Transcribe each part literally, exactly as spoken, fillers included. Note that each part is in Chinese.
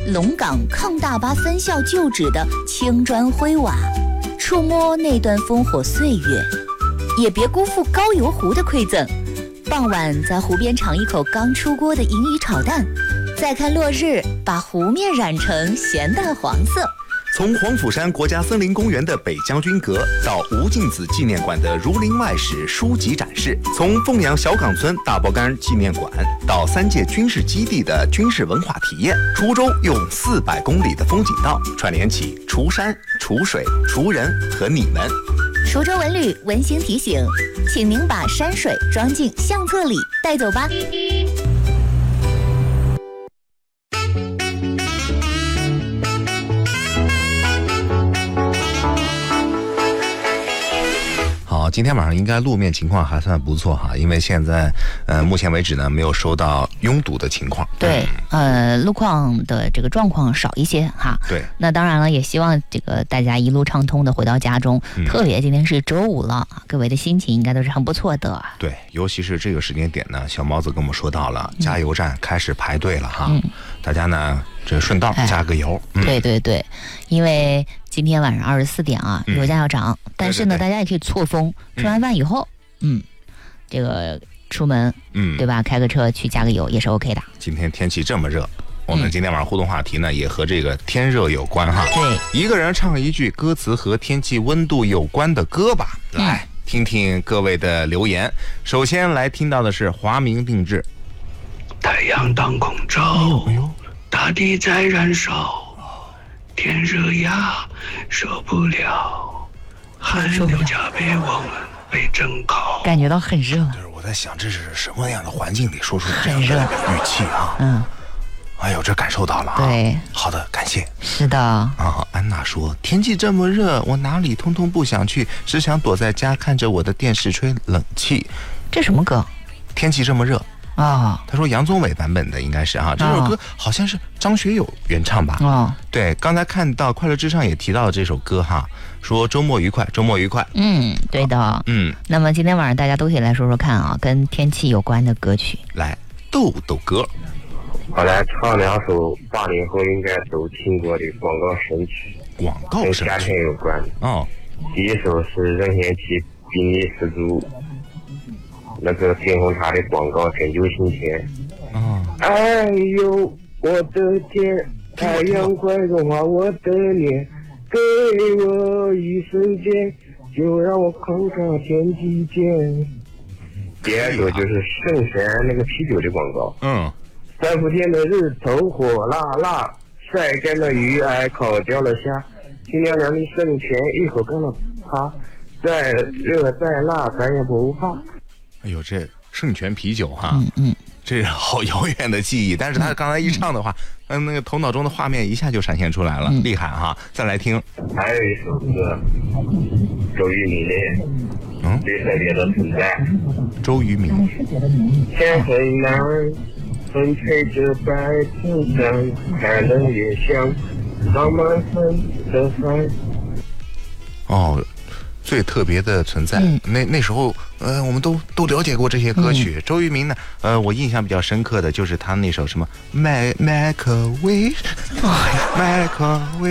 龙岗抗大巴分校旧址的青砖灰瓦，触摸那段烽火岁月，也别辜负高邮湖的馈赠。傍晚在湖边尝一口刚出锅的银鱼炒蛋，再看落日把湖面染成咸淡黄色。 从黄甫山国家森林公园的北将军阁到吴敬梓纪念馆的儒林外史书籍展示，从凤阳小岗村大包干纪念馆到三届军事基地的军事文化体验，滁州用四百公里的风景道串联起滁山、滁水、滁人和你们。 滁州文旅温馨提醒，请您把山水装进相册里带走吧。 好，今天晚上应该路面情况还算不错哈，因为现在呃目前为止呢没有收到拥堵的情况。 对，呃，路况的这个状况少一些哈。 对， 那当然了，也希望这个大家一路畅通的回到家中。嗯、特别今天是周五了，各位的心情应该都是很不错的。 对，尤其是这个时间点呢，小毛子跟我们说到了，嗯、加油站开始排队了哈。嗯、大家呢这顺道加个油。 哎嗯、对对对，因为今天晚上二十四点啊，油价要涨，嗯、但是呢，对对对大家也可以错峰，吃完饭以后，嗯，这个出门，嗯，对吧？开个车去加个油也是 OK 的。 今天天气这么热，我们今天晚上互动话题呢，也和这个天热有关哈。 对， 一个人唱一句歌词和天气温度有关的歌吧，来、嗯、听听各位的留言。首先来听到的是华明定制， 太阳当空照，哎呦，大地在燃烧。天热呀，受不了，汗流浃背，我们被蒸烤， 感觉到很热。 就是我在想，这是什么样的环境里说出这样的语气啊？嗯，哎呦，这感受到了啊。 对， 好的，感谢。 是的啊，安娜说，天气这么热，我哪里通通不想去，只想躲在家看着我的电视吹冷气。 这什么歌？ 天气这么热。 啊、哦， 他说杨宗纬版本的应该是哈，这首歌好像是张学友原唱吧？ 哦， 对，刚才看到快乐至上也提到了这首歌哈，说周末愉快，周末愉快。 嗯，对的， 嗯。 那么今天晚上大家都可以来说说看啊，跟天气有关的歌曲。 来，豆豆歌。 我来唱两首八零后应该都听过的广告神曲， 广告神曲跟夏天有关的。 哦， 第一首是任贤齐宾利十足。那个天虹塔的广告很有新鲜。 哦， 哎呦，我的天，太阳快融化我的脸，给我一瞬间，就让我看看天际间。第二首就是圣泉那个啤酒的广告。 嗯， 三伏天的日头火辣辣，晒干了鱼饵，烤掉了虾，清凉凉的圣泉一口干了它，再热再辣咱也不怕。 哎呦，这圣泉啤酒哈， 嗯嗯， 这好遥远的记忆。但是他刚才一唱的话，嗯，那个头脑中的画面一下就闪现出来了，嗯、厉害哈！再来听， 还有一首歌，周渝民的《嗯绿色别的存在》。 周渝民。 天很蓝，风吹着白衬衫，太冷也香，浪漫分的饭。 哦。最特别的存在，嗯、那那时候，呃，我们都都了解过这些歌曲。嗯、周渝民呢，呃，我印象比较深刻的就是他那首什么麦麦克威，麦克威。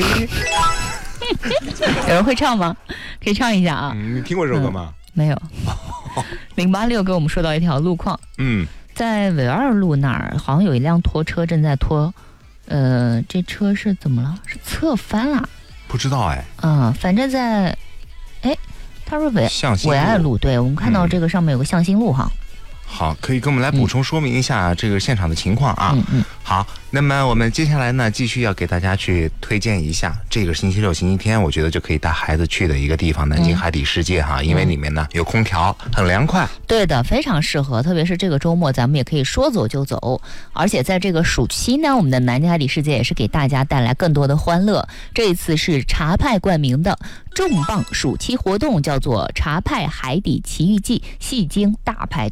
有人会唱吗？可以唱一下啊。 嗯、你听过这首歌吗？ 嗯、没有。零八六给我们说到一条路况， 嗯， 在纬二路那儿，好像有一辆拖车正在拖，呃，这车是怎么了？是侧翻了？ 不知道哎。 嗯，反正在。哎，他说纬纬爱路，对，我们看到这个上面有个向心路哈。 好，可以跟我们来补充说明一下这个现场的情况啊。 嗯嗯。 好，那么我们接下来呢，继续要给大家去推荐一下这个星期六、星期天，我觉得就可以带孩子去的一个地方——南京海底世界哈，嗯、因为里面呢有空调，很凉快。 对的，非常适合，特别是这个周末，咱们也可以说走就走。而且在这个暑期呢，我们的南京海底世界也是给大家带来更多的欢乐。这一次是茶派冠名的重磅暑期活动，叫做茶派海底奇遇记戏精大派对。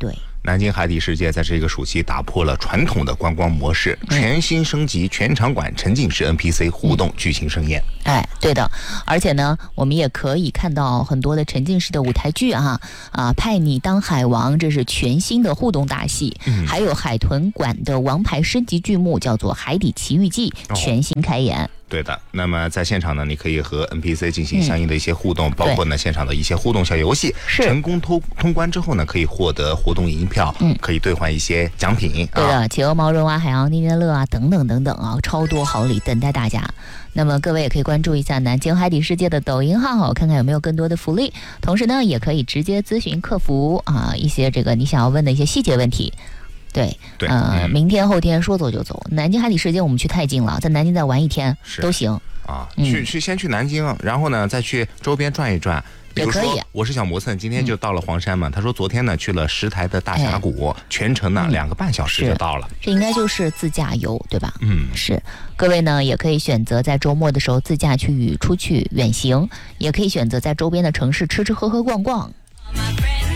南京海底世界在这个暑期打破了传统的观光模式，全新升级全场馆沉浸式 N P C 互动剧情盛宴。 哎，对的，而且呢，我们也可以看到很多的沉浸式的舞台剧啊，啊，派你当海王，这是全新的互动大戏，嗯、还有海豚馆的王牌升级剧目叫做《海底奇遇记》，全新开演。哦， 对的，那么在现场呢，你可以和 N P C 进行相应的一些互动，嗯、包括呢现场的一些互动小游戏。是成功通通关之后呢，可以获得活动银票，嗯，可以兑换一些奖品。 对的，企鹅毛绒啊、海洋捏捏乐啊等等等等啊，超多好礼等待大家。那么各位也可以关注一下南京海底世界的抖音号，看看有没有更多的福利。同时呢，也可以直接咨询客服啊一些这个你想要问的一些细节问题。对， 对， 呃， 嗯、 明天后天说走就走。南京海底世界我们去太近了，在南京再玩一天都行啊。去去先去南京，然后呢再去周边转一转。 也可以。 我是小磨蹭，今天就到了黄山嘛。嗯、他说昨天呢去了石台的大峡谷，哎、全程呢、嗯、两个半小时就到了。 这应该就是自驾游，对吧？ 嗯， 是。各位呢也可以选择在周末的时候自驾去出去远行，也可以选择在周边的城市吃吃喝喝逛逛。